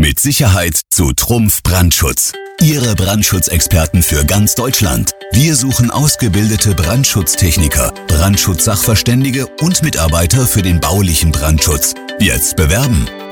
Mit Sicherheit zu Trumpf Brandschutz. Ihre Brandschutzexperten für ganz Deutschland. Wir suchen ausgebildete Brandschutztechniker, Brandschutzsachverständige und Mitarbeiter für den baulichen Brandschutz. Jetzt bewerben!